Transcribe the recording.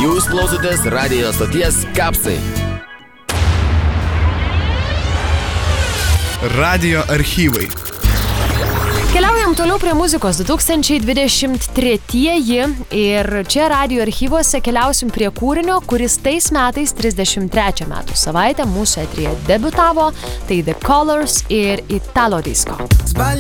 Jūs klausotės radijo stoties Kapsai. Radijo archyvai. Keliaujam toliau prie muzikos 2023 ir čia radijo archyvuose keliausim prie kūrinio, kuris tais metais 33 metų savaitę mūsų eteryje debiutavo, tai The Colors ir Italo Disco.